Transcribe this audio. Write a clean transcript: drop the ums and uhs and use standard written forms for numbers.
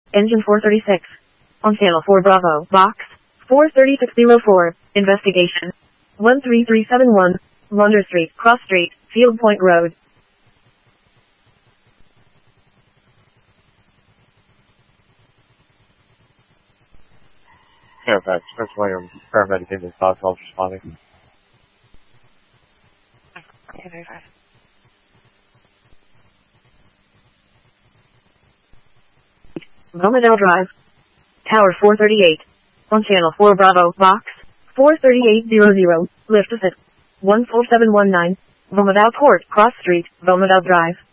Engine 436. On channel 4 Bravo. Box 43604. Investigation. 13371. Launder Street, Cross Street, Field Point Road. Fairfax, Prince William, paramedic in this box, all responding. Okay, very fast. Vomadale Drive. Tower 438. On channel 4 Bravo. Box 43800. Lift assist. 14719. Vomadale Court, Cross Street, Vomadale Drive.